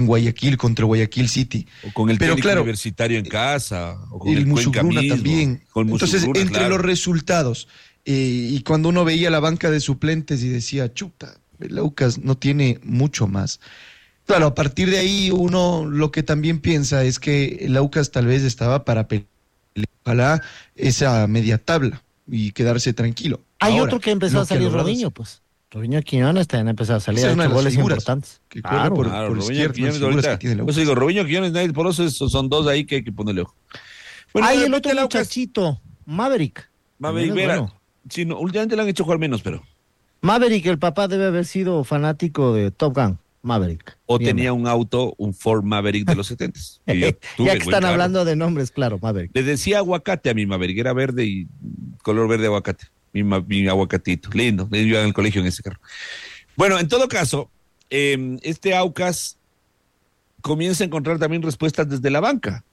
Guayaquil contra Guayaquil City. O con el Pero técnico claro, universitario en casa, o con el Cuenca Musugruna mismo, también. con Entonces, Musugruna, entre claro. los resultados, y cuando uno veía la banca de suplentes y decía, chuta, el Aucas no tiene mucho más. Claro, a partir de ahí uno lo que también piensa es que el Aucas tal vez estaba para pelear, ojalá, esa media tabla y quedarse tranquilo. Hay Ahora, otro que empezó lo a salir, logró Robinho, pues. Robinho Quiñones también ha empezado a salir, Esa ha es una hecho de las goles figuras importantes. que corre por Robinho izquierda, Quiñones las figuras ahorita. que tiene el Pues Aucas. digo, Robinho Quiñones, nadie por eso son dos ahí que hay que ponerle ojo. Bueno, Hay de el repente otro Aucas, muchachito, Maverick. Maverick También es Vera. bueno. Sí, no, últimamente le han hecho jugar menos, pero. Maverick, el papá debe haber sido fanático de Top Gun. Maverick. O Bien, tenía un auto, un Ford Maverick de los 70s. Que yo tuve, ya que buen están carro. hablando de nombres, claro, Maverick. Le decía aguacate a mi Maverick, era verde y color verde aguacate. Mi aguacatito, lindo. Le iba en el colegio en ese carro. Bueno, en todo caso, este Aucas comienza a encontrar también respuestas desde la banca.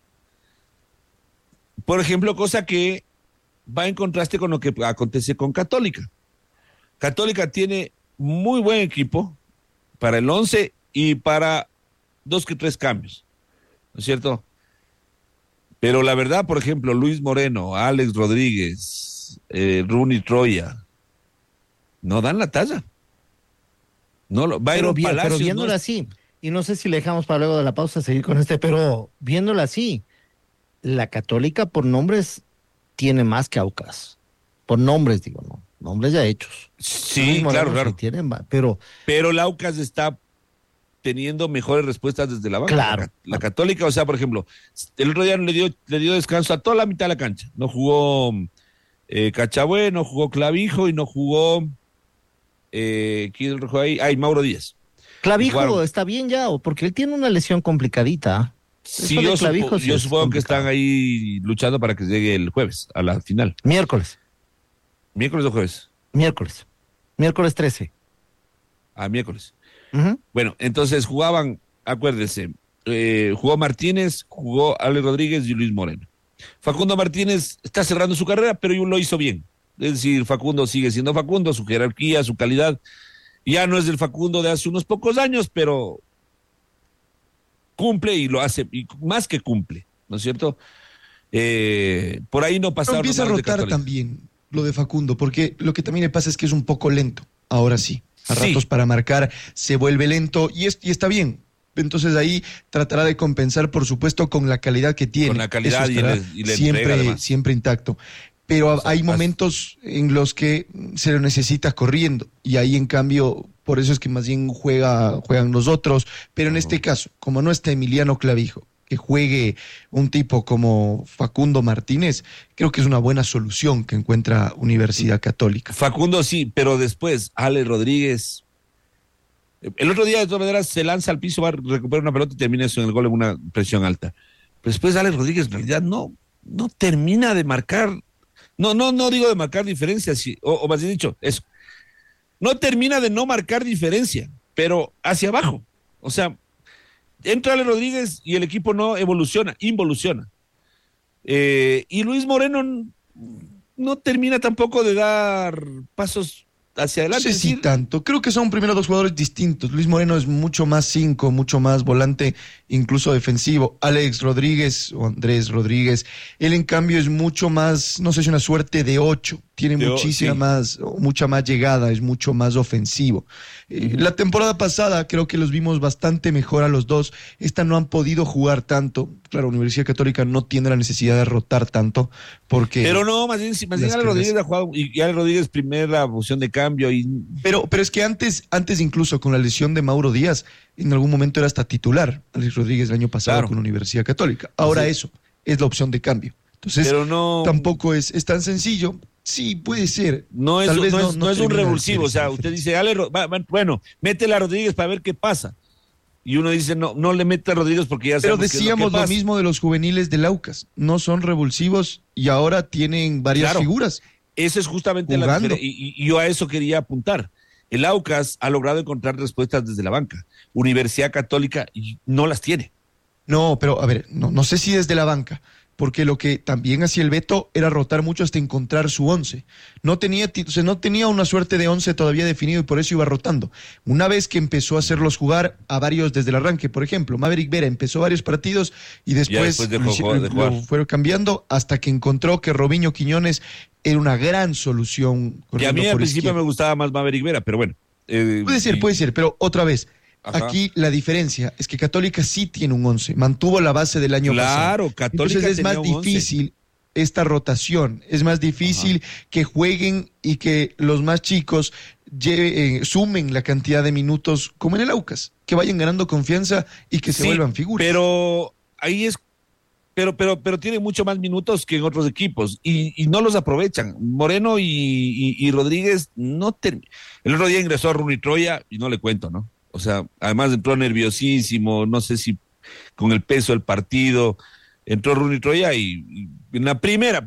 Por ejemplo, cosa que va en contraste con lo que acontece con Católica. Católica tiene muy buen equipo para el 11 y para 2 que 3 cambios, ¿no es cierto? Pero la verdad, por ejemplo, Luis Moreno, Alex Rodríguez, Rooney Troya, no dan la talla. No, Byron Pero Palacios, viéndola no, así, y no sé si le dejamos para luego de la pausa seguir con pero viéndola así, la Católica por nombres tiene más que Aucas. Por nombres, digo, no. Nombres ya hechos. sí, Moreno claro, sí claro. tienen, pero Pero el Aucas está teniendo mejores respuestas desde la banca. Claro. La Católica, o sea, por ejemplo, el otro día le dio descanso a toda la mitad de la cancha. No jugó Cachabue, no jugó Clavijo y no jugó ¿quién jugó ahí? Ay, Mauro Díaz. Clavijo Jugaron. está bien ya, porque él tiene una lesión complicadita. Sí, Eso de Clavijo sí yo es supongo que complicado. están ahí luchando para que llegue el jueves a la final. Miércoles ¿Miércoles o jueves? 13. Miércoles. Ujú. Bueno, entonces jugaban, acuérdense, jugó Martínez, jugó Ale Rodríguez y Luis Moreno. Facundo Martínez está cerrando su carrera, pero lo hizo bien. Es decir, Facundo sigue siendo Facundo, su jerarquía, su calidad. Ya no es el Facundo de hace unos pocos años, pero cumple y lo hace, y más que cumple, ¿no es cierto? Por ahí no Pero pasaron empieza a los males de rotar Católica. también lo de Facundo, porque lo que también le pasa es que es un poco lento, ahora sí. A Sí. ratos para marcar se vuelve lento y está bien. Entonces ahí tratará de compensar, por supuesto, con la calidad que tiene. Con la calidad Eso y estará la entrega, además. siempre intacto. Pero O sea, hay momentos en los que se lo necesita corriendo y ahí en cambio, por eso es que más bien juegan los otros. Pero en este caso, como no está Emiliano Clavijo, que juegue un tipo como Facundo Martínez, creo que es una buena solución que encuentra Universidad Católica. Facundo sí, pero después Ale Rodríguez. El otro día, de todas maneras, se lanza al piso, va a recuperar una pelota y termina eso en el gol en una presión alta. Pero después Ale Rodríguez en realidad no termina de marcar. No digo de marcar diferencia, o más bien dicho, eso. No termina de no marcar diferencia, pero hacia abajo. O sea, entra Ale Rodríguez y el equipo no involuciona. Y Luis Moreno no termina tampoco de dar pasos hacia No adelante. sé si tanto, creo que son primero dos jugadores distintos. Luis Moreno es mucho más 5, mucho más volante, incluso defensivo. Alex Rodríguez o Andrés Rodríguez, él en cambio es mucho más, no sé si una suerte de 8, tiene mucha más llegada, es mucho más ofensivo. La temporada pasada creo que los vimos bastante mejor a los dos. Esta no han podido jugar tanto. Claro, Universidad Católica no tiene la necesidad de rotar tanto porque... Pero no, más bien Ale Rodríguez ha jugado y Ale Rodríguez primera posición de cambio. Pero es que antes incluso con la lesión de Mauro Díaz, en algún momento era hasta titular Alex Rodríguez el año pasado con la Universidad Católica. Ahora eso es la opción de cambio. Entonces, tampoco es tan sencillo. Sí, puede ser. No es un revulsivo. O sea, usted dice, bueno, métele a Rodríguez para ver qué pasa. Y uno dice, no le mete a Rodríguez porque ya sabemos. Pero decíamos lo mismo de los juveniles del Aucas. No son revulsivos y ahora tienen varias figuras. Esa es justamente la diferencia. Y yo a eso quería apuntar. El Aucas ha logrado encontrar respuestas desde la banca. Universidad Católica no las tiene. No, pero a ver, no sé si desde la banca, porque lo que también hacía el Beto era rotar mucho hasta encontrar su 11. No tenía, o sea, no tenía una suerte de 11 todavía definido y por eso iba rotando. Una vez que empezó a hacerlos jugar a varios desde el arranque, por ejemplo, Maverick Vera empezó varios partidos y después lo fueron cambiando hasta que encontró que Robinho Quiñones era una gran solución. Que a mí al principio me gustaba más Maverick Vera, pero bueno. Puede ser, pero otra vez, ajá, aquí la diferencia es que Católica sí tiene un 11, mantuvo la base del año pasado. Claro, Católica. Entonces es más difícil esta rotación, es más difícil que jueguen y que los más chicos sumen la cantidad de minutos como en el Aucas, que vayan ganando confianza y que se vuelvan figuras. Pero ahí es pero tiene mucho más minutos que en otros equipos y no los aprovechan. Moreno y Rodríguez el otro día ingresó a Runi Troya y no le cuento, ¿no? O sea, además entró nerviosísimo, no sé si con el peso del partido, entró Runi Troya y en la primera,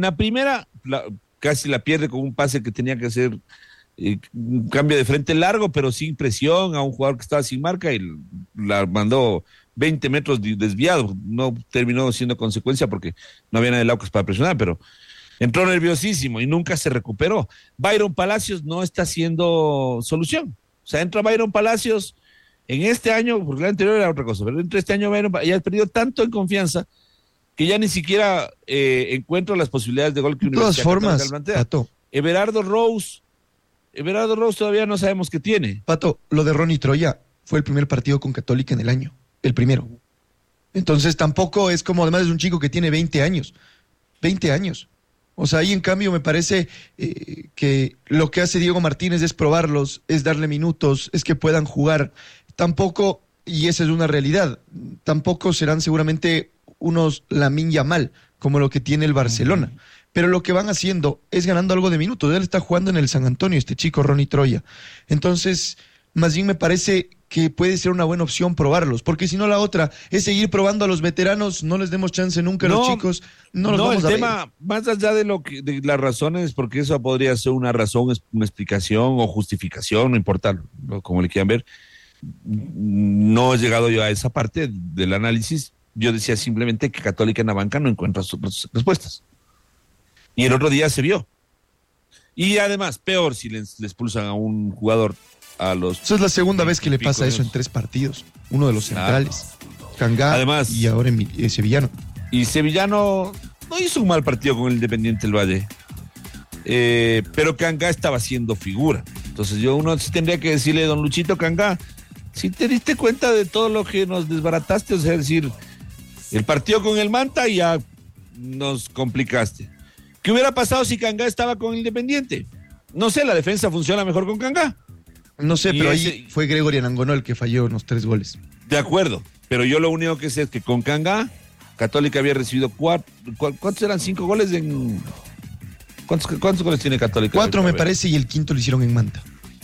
casi la pierde con un pase que tenía que hacer un cambio de frente largo, pero sin presión a un jugador que estaba sin marca y la mandó 20 metros desviado. No terminó siendo consecuencia porque no había nada de Aucas para presionar, pero entró nerviosísimo y nunca se recuperó. Byron Palacios no está siendo solución. O sea, entra Byron Palacios en este año, porque el anterior era otra cosa, pero entre este año Byron ya ha perdido tanto en confianza que ya ni siquiera encuentro las posibilidades de gol que Universidad Católica plantea. Pato. Everardo Rose todavía no sabemos qué tiene. Pato, lo de Ronnie Troya fue el primer partido con Católica en el año. El primero. Entonces tampoco es como, además es un chico que tiene 20 años. 20 años. O sea, ahí en cambio me parece que lo que hace Diego Martínez es probarlos, es darle minutos, es que puedan jugar. Tampoco, y esa es una realidad, tampoco serán seguramente unos Lamine Yamal, como lo que tiene el Barcelona. Pero lo que van haciendo es ganando algo de minutos. Él está jugando en el San Antonio, este chico Ronnie Troya. Entonces, más bien me parece que puede ser una buena opción probarlos, porque si no la otra es seguir probando a los veteranos, no les demos chance nunca a los chicos, no los vamos a ver. El tema, más allá de de las razones, porque eso podría ser una razón, una explicación o justificación, no importa, como le quieran ver, no he llegado yo a esa parte del análisis. Yo decía simplemente que Católica en la banca no encuentra sus respuestas. Y el otro día se vio. Y además, peor si les expulsan a un jugador. Esa es la segunda vez que le pasa eso en 3 partidos. Uno de los centrales, Cangá, además, y ahora Sevillano. Y Sevillano no hizo un mal partido con el Independiente del Valle, pero Cangá estaba haciendo figura. Entonces uno sí tendría que decirle, don Luchito Cangá, si te diste cuenta de todo lo que nos desbarataste, o sea, es decir, el partido con el Manta ya nos complicaste. ¿Qué hubiera pasado si Cangá estaba con el Independiente? No sé, la defensa funciona mejor con Cangá. No sé, pero ahí fue Gregory Anangonó el que falló en los 3 goles. De acuerdo, pero yo lo único que sé es que con Cangá, Católica había recibido ¿cuántos eran? 5 goles en... ¿Cuántos goles tiene Católica? 4 me parece, y el quinto lo hicieron en Manta.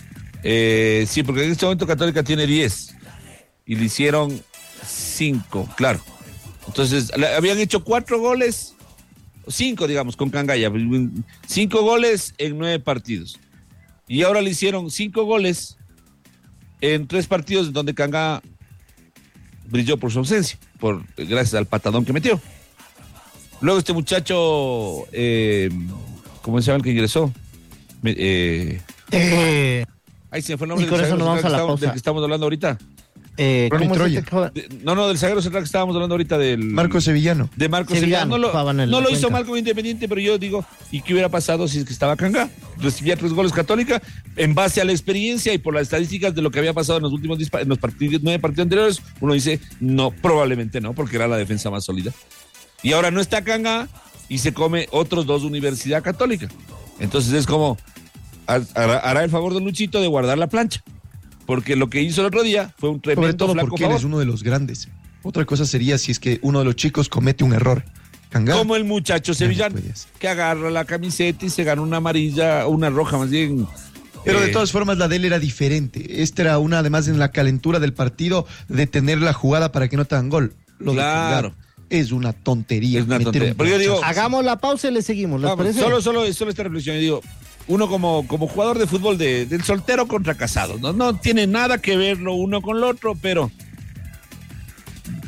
Sí, porque en este momento Católica tiene 10 y le hicieron 5, claro. Entonces, habían hecho 4 goles, 5 digamos, con Cangá ya, 5 goles en 9 partidos. Y ahora le hicieron 5 goles en 3 partidos donde Cangá brilló por su ausencia, gracias al patadón que metió. Luego este muchacho, ¿cómo se llama el que ingresó? Ahí se me fue el nombre y con eso nos vamos a la pausa. Del que estamos hablando ahorita. Ronnie Troya. Del zaguero central que estábamos hablando ahorita del... Marco Sevillano. De Marco Sevillano. No lo hizo mal con Independiente, pero yo digo, ¿y qué hubiera pasado si es que estaba Cangá? Recibía 3 goles Católica, en base a la experiencia y por las estadísticas de lo que había pasado en los últimos 9 partidos anteriores, uno dice, no, probablemente no, porque era la defensa más sólida. Y ahora no está Cangá y se come otros 2 Universidad Católica. Entonces es como, hará el favor de Luchito de guardar la plancha. Porque lo que hizo el otro día fue un tremendo flaco favor. Sobre todo porque él es uno de los grandes. Otra cosa sería si es que uno de los chicos comete un error. Cangá. Como el muchacho sevillano, que agarra la camiseta y se gana una amarilla, una roja más bien. Pero de todas formas la de él era diferente. Esta era una, además en la calentura del partido, de tener la jugada para que no te hagan gol. Claro. Es una tontería. Es una tontería. Pero yo digo, hagamos la pausa y le seguimos. Solo esta reflexión. Yo digo, uno como jugador de fútbol del soltero contra casado, no tiene nada que ver lo uno con lo otro, pero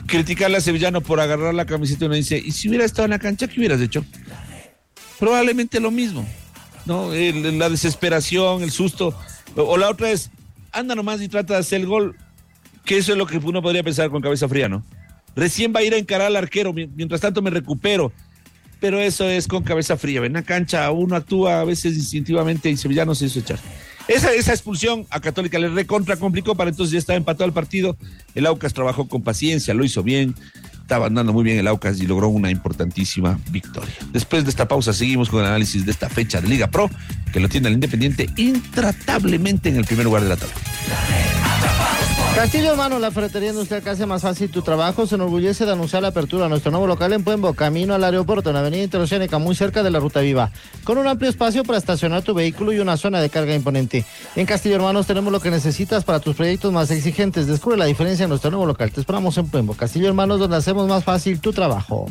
criticarle a Sevillano por agarrar la camiseta, uno dice, ¿y si hubiera estado en la cancha, qué hubieras hecho? Probablemente lo mismo, ¿no? La desesperación, el susto, o la otra es, anda nomás y trata de hacer el gol, que eso es lo que uno podría pensar con cabeza fría, ¿no? Recién va a ir a encarar al arquero, mientras tanto me recupero, pero eso es con cabeza fría. En la cancha uno actúa a veces instintivamente y Sevillano se hizo echar. Esa expulsión a Católica le recontra complicó, para entonces ya estaba empatado el partido. El Aucas trabajó con paciencia, lo hizo bien, estaba andando muy bien el Aucas y logró una importantísima victoria. Después de esta pausa seguimos con el análisis de esta fecha de Liga Pro, que lo tiene el Independiente intratablemente en el primer lugar de la tabla. Castillo Hermanos, la ferretería industrial que hace más fácil tu trabajo, se enorgullece de anunciar la apertura de nuestro nuevo local en Puembo, camino al aeropuerto, en la avenida Interoceánica, muy cerca de la Ruta Viva, con un amplio espacio para estacionar tu vehículo y una zona de carga imponente. En Castillo Hermanos tenemos lo que necesitas para tus proyectos más exigentes. Descubre la diferencia en nuestro nuevo local. Te esperamos en Puembo, Castillo Hermanos, donde hacemos más fácil tu trabajo.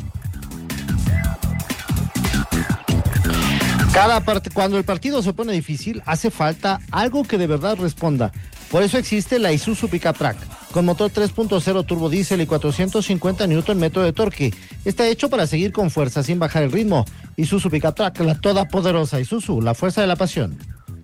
Cuando el partido se pone difícil, hace falta algo que de verdad responda. Por eso existe la Isuzu Pickup Track, con motor 3.0 turbo diésel y 450 Nm de torque. Está hecho para seguir con fuerza sin bajar el ritmo. Isuzu Pickup Track, la todopoderosa Isuzu, la fuerza de la pasión.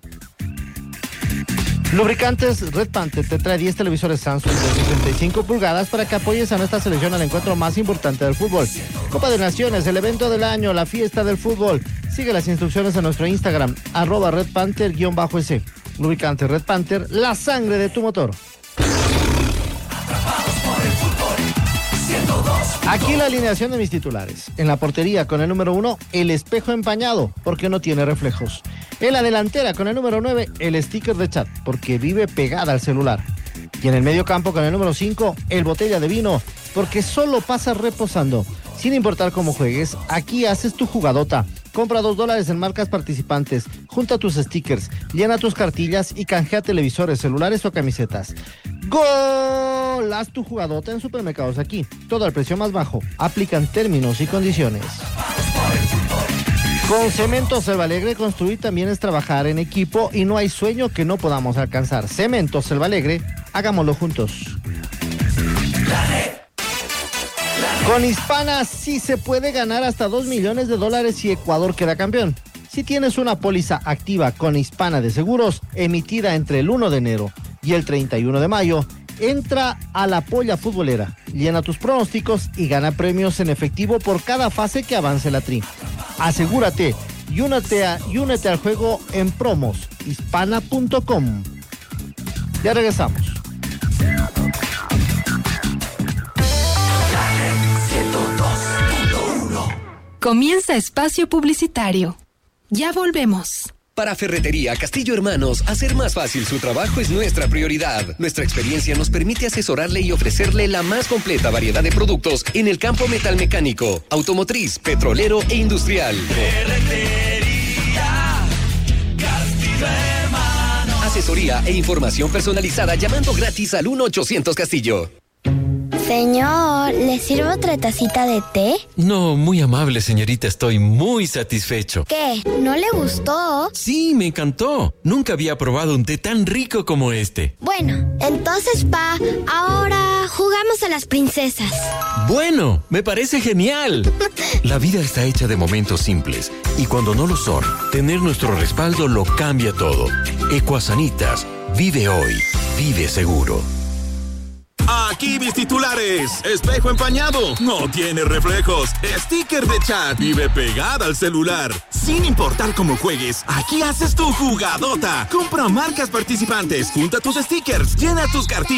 Lubricantes Red Panther te trae 10 televisores Samsung de 65 pulgadas para que apoyes a nuestra selección al encuentro más importante del fútbol. Copa de Naciones, el evento del año, la fiesta del fútbol. Sigue las instrucciones en nuestro Instagram, @RedPanther_S. Lubricante Red Panther, la sangre de tu motor. Aquí la alineación de mis titulares. En la portería con el número 1, el espejo empañado, porque no tiene reflejos. En la delantera con el número 9, el sticker de chat, porque vive pegada al celular. Y en el medio campo con el número 5, el botella de vino, porque solo pasa reposando. Sin importar cómo juegues, aquí haces tu jugadota. Compra $2 en marcas participantes, junta tus stickers, llena tus cartillas y canjea televisores, celulares o camisetas. ¡Gol! Haz tu jugadota en Supermercados Aquí. Todo al precio más bajo. Aplican términos y condiciones. Con Cemento Selva Alegre, construir también es trabajar en equipo y no hay sueño que no podamos alcanzar. Cemento Selva Alegre, hagámoslo juntos. Con Hispana sí se puede ganar hasta $2 millones si Ecuador queda campeón. Si tienes una póliza activa con Hispana de Seguros, emitida entre el 1 de enero y el 31 de mayo, entra a la polla futbolera, llena tus pronósticos y gana premios en efectivo por cada fase que avance la tri. Asegúrate y únete al juego en promos, hispana.com. Ya regresamos. Comienza espacio publicitario. Ya volvemos. Para Ferretería Castillo Hermanos, hacer más fácil su trabajo es nuestra prioridad. Nuestra experiencia nos permite asesorarle y ofrecerle la más completa variedad de productos en el campo metalmecánico, automotriz, petrolero e industrial. Ferretería Castillo Hermanos. Asesoría e información personalizada llamando gratis al 1-800 Castillo. Señor, ¿le sirvo otra tacita de té? No, muy amable, señorita. Estoy muy satisfecho. ¿Qué? ¿No le gustó? Sí, me encantó. Nunca había probado un té tan rico como este. Bueno, entonces, ahora jugamos a las princesas. Bueno, me parece genial. La vida está hecha de momentos simples. Y cuando no lo son, tener nuestro respaldo lo cambia todo. Ecuasanitas. Vive hoy. Vive seguro. Aquí mis titulares. Espejo empañado, no tiene reflejos. Sticker de chat, vive pegada al celular. Sin importar cómo juegues, aquí haces tu jugadota. Compra marcas participantes, junta tus stickers, llena tus cartillas.